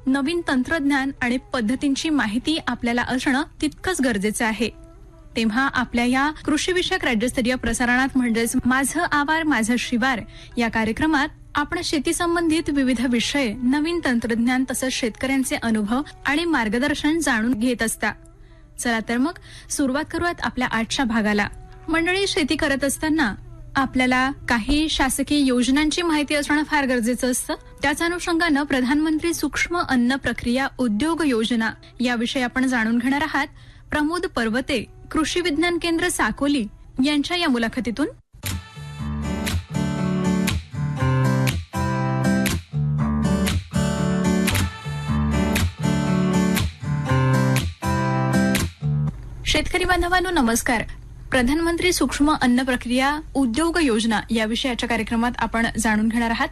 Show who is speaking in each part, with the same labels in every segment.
Speaker 1: नवीन तंत्रज्ञान आणि पद्धतींची माहिती आपल्याला असणं तितकंच गरजेचं आहे. तेव्हा आपल्या या कृषीविषयक राज्यस्तरीय प्रसारणात म्हणजेच माझं आवार माझं शिवार या कार्यक्रमात आपण शेती संबंधित विविध विषय, नवीन तंत्रज्ञान तसंच शेतकऱ्यांचे अनुभव आणि मार्गदर्शन जाणून घेत असता. चला तर मग सुरुवात करूयात आपल्या आजच्या भागाला. मंडळी, शेती करत असताना आपल्याला काही शासकीय योजनांची माहिती असणं फार गरजेचं असतं. त्याच अनुषंगानं प्रधानमंत्री सूक्ष्म अन्न प्रक्रिया उद्योग योजना याविषयी आपण जाणून घेणार आहात प्रमोद पर्वते, कृषी विज्ञान केंद्र साकोली यांच्या या मुलाखतीतून. शेतकरी बांधवांनो नमस्कार. प्रधानमंत्री सूक्ष्म अन्न प्रक्रिया उद्योग योजना या विषयाच्या कार्यक्रमात आपण जाणून घेणार आहात.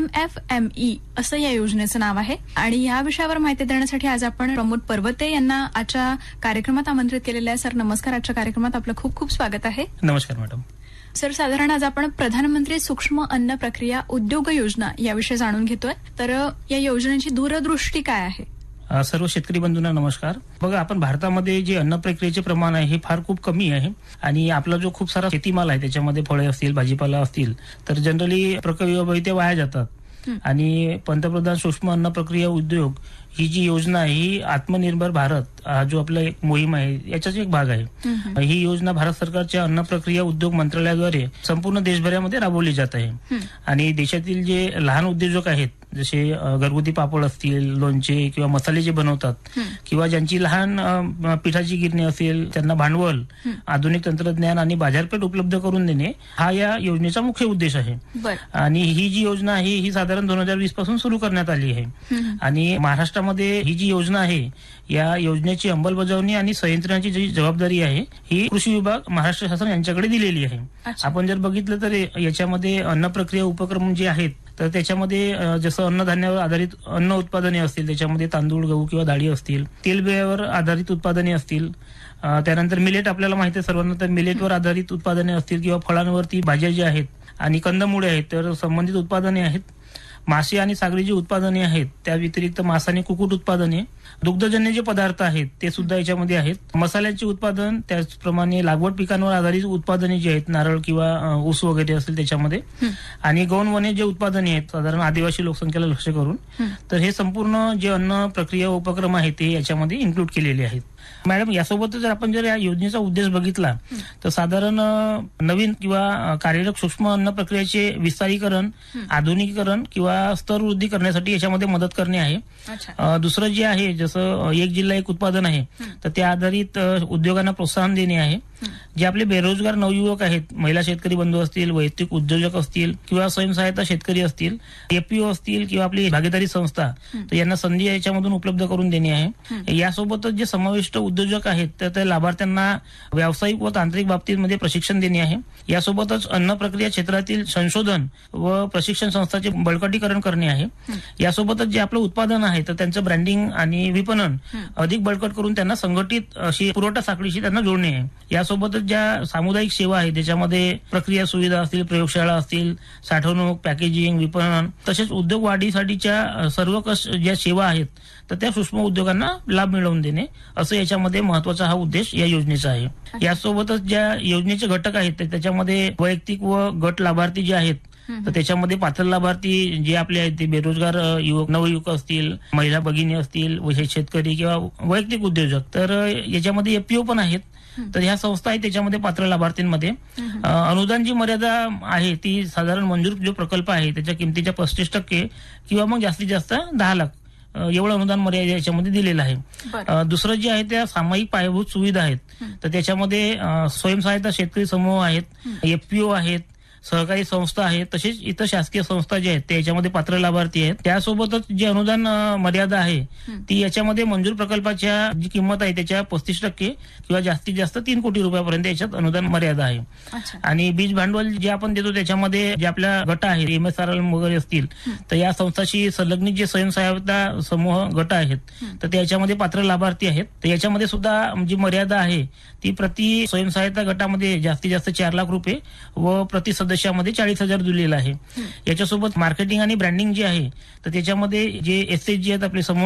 Speaker 1: PMFME असं या योजनेचं नाव आहे आणि या विषयावर माहिती देण्यासाठी आज आपण प्रमोद पर्वते यांना आजच्या कार्यक्रमात आमंत्रित केलेलं आहे. सर नमस्कार. आजच्या कार्यक्रमात आपलं खूप खूप स्वागत आहे.
Speaker 2: नमस्कार मॅडम.
Speaker 1: सर, साधारण आज आपण प्रधानमंत्री सूक्ष्म अन्न प्रक्रिया उद्योग योजना याविषयी जाणून घेतोय, तर या योजनेची दूरदृष्टी काय आहे?
Speaker 2: सर्व शेतकरी बंधूंना नमस्कार. बघा, आपण भारतामध्ये जे अन्न प्रक्रियेचे प्रमाण आहे हे फार खूप कमी आहे आणि आपला जो खूप सारा शेतीमाल आहे त्याच्यामध्ये फळे असतील, भाजीपाला असतील, तर जनरली प्रक्रिया ते वाया जातात. आणि पंतप्रधान सूक्ष्म अन्न प्रक्रिया उद्योग ही जी योजना आहे ही आत्मनिर्भर भारत हा जो आपला एक मोहीम आहे याचाच एक भाग आहे. ही योजना भारत सरकारच्या अन्न प्रक्रिया उद्योग मंत्रालयाद्वारे संपूर्ण देशभरामध्ये राबवली जात आहे. आणि देशातील जे लहान उद्योजक आहेत, जसे घरगुती पापड असतील, लोणचे किंवा मसाले जे बनवतात किंवा ज्यांची लहान पिठाची गिरणी असेल, त्यांना भांडवल, आधुनिक तंत्रज्ञान आणि बाजारपेठ उपलब्ध करून देणे हा या योजनेचा मुख्य उद्देश आहे. आणि ही जी योजना आहे ही साधारण 2020 पासून सुरू करण्यात आली आहे. आणि महाराष्ट्रामध्ये ही जी योजना आहे या योजनेची अंमलबजावणी आणि संयंत्रणाची जी जबाबदारी आहे ही कृषी विभाग, महाराष्ट्र शासन यांच्याकडे दिलेली आहे. आपण जर बघितलं तर याच्यामध्ये अन्न प्रक्रिया उपक्रम जे आहेत तर त्याच्यामध्ये जसं अन्नधान्यावर आधारित अन्न उत्पादने असतील, त्याच्यामध्ये तांदूळ, गहू किंवा डाळी असतील, तेलबियावर आधारित उत्पादने असतील, त्यानंतर मिलेट आपल्याला माहिती आहे सर्वांना, तर मिलेटवर आधारित उत्पादने असतील किंवा फळांवरती भाज्या ज्या आहेत आणि कंदमुळे आहेत तर संबंधित उत्पादने आहेत. मासे आणि सागरी जी उत्पादने आहेत त्या व्यतिरिक्त मांस आणि कुक्कुट उत्पादने, दुग्धजन्य जे पदार्थ आहेत ते सुद्धा याच्यामध्ये आहेत. मसाल्याचे उत्पादन, त्याचप्रमाणे लागवड पिकांवर आधारित उत्पादने जी आहेत, नारळ किंवा ऊस वगैरे असतील त्याच्यामध्ये, आणि गौण वने जे उत्पादने आहेत साधारण आदिवासी लोकसंख्येला लक्ष करून, तर हे संपूर्ण जे अन्न प्रक्रिया उपक्रम आहेत ते याच्यामध्ये इन्क्लूड केलेले आहेत. मॅडम, यासोबतच जर आपण जर या योजनेचा उद्देश बघितला तर साधारण नवीन किंवा कार्यरत सूक्ष्म अन्न प्रक्रियेचे विस्तारीकरण, आधुनिकीकरण किंवा स्तरवृद्धी करण्यासाठी याच्यामध्ये मदत करणे आहे. दुसरं जे आहे, जसं एक जिल्हा एक उत्पादन आहे, तर त्या आधारित उद्योगांना प्रोत्साहन देणे आहे. जे आपले बेरोजगार नवयुवक आहेत, महिला शेतकरी बंधू असतील, वैयक्तिक उद्योजक असतील किंवा स्वयंसहायता शेतकरी असतील, FPO असतील किंवा आपली भागीदारी संस्था, तर यांना संधी याच्यामधून उपलब्ध करून देणे आहे. यासोबतच जे समाविष्ट उद्योजक आहेत तर त्या लाभार्थ्यांना व्यावसायिक व तांत्रिक बाबतीमध्ये प्रशिक्षण देणे आहे. यासोबतच अन्न प्रक्रिया क्षेत्रातील संशोधन व प्रशिक्षण संस्थांचे बळकटीकरण करणे आहे. यासोबतच जे आपलं उत्पादन आहे तर त्यांचं ब्रँडिंग आणि विपणन अधिक बळकट करून त्यांना संघटित अशी पुरवठा साखळीशी त्यांना जोडणे आहे. यासोबतच ज्या सामुदायिक सेवा आहे त्याच्यामध्ये प्रक्रिया सुविधा असतील, प्रयोगशाळा असतील, साठवणूक, पॅकेजिंग, विपणन तसेच उद्योग वाढीसाठीच्या सर्व ज्या सेवा आहेत तर त्या सूक्ष्म उद्योगांना लाभ मिळवून देणे असं याच्यामध्ये महत्वाचा हा उद्देश या योजनेचा आहे. यासोबतच ज्या योजनेचे घटक आहेत त्याच्यामध्ये वैयक्तिक व गट लाभार्थी जे आहेत तर त्याच्यामध्ये पात्र लाभार्थी जे आपले आहेत ते बेरोजगार युवक, नवयुवक असतील, महिला भगिनी असतील, शेतकरी किंवा वैयक्तिक उद्योजक, तर याच्यामध्ये FPO पण आहेत. तर ह्या संस्था आहेत त्याच्यामध्ये पात्र लाभार्थींमध्ये. अनुदान जी मर्यादा आहे ती साधारण मंजूर जो प्रकल्प आहे त्याच्या किमतीच्या 35% किंवा मग जास्तीत जास्त 10 लाख एवढं अनुदान मर्यादा याच्यामध्ये दिलेलं आहे. दुसरं जे आहे त्या सामायिक पायाभूत सुविधा आहेत तर त्याच्यामध्ये स्वयंसहायता शेतकरी समूह आहेत, FPO आहेत, सहकारी संस्था आहेत, तसेच इतर शासकीय संस्था ज्या आहेत त्याच्यामध्ये पात्र लाभार्थी आहेत. त्यासोबतच जे अनुदान मर्यादा आहे ती याच्यामध्ये मंजूर प्रकल्पाच्या जी किंमत आहे त्याच्या 35% किंवा जास्तीत जास्त 3 कोटी रुपयापर्यंत याच्यात अनुदान मर्यादा आहे. आणि बीज भांडवल जे आपण देतो त्याच्यामध्ये जे आपल्या गट आहेत, MSRL वगैरे असतील तर या संस्थांशी संलग्नित जे स्वयंसहायता समूह गट आहेत तर त्याच्यामध्ये पात्र लाभार्थी आहेत. तर याच्यामध्ये सुद्धा जी मर्यादा आहे ती प्रति स्वयंसहायता गटामध्ये जास्तीत जास्त 4 लाख रुपये व प्रति सदस्यामध्ये 40,000 दिलेलं आहे. याच्यासोबत मार्केटिंग आणि ब्रँडिंग जे आहे तर त्याच्यामध्ये जे SHG आहेत आपले समूह